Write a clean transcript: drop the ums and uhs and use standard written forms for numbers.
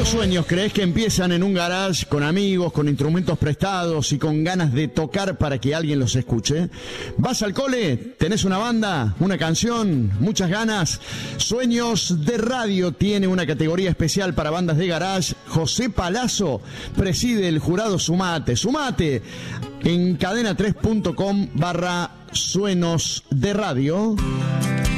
¿Cuántos sueños crees que empiezan en un garage con amigos, con instrumentos prestados y con ganas de tocar para que alguien los escuche? ¿Vas al cole? ¿Tenés una banda? ¿Una canción? ¿Muchas ganas? Sueños de Radio tiene una categoría especial para bandas de garage. José Palazzo preside el jurado. Sumate en cadena3.com/Sueños de Radio.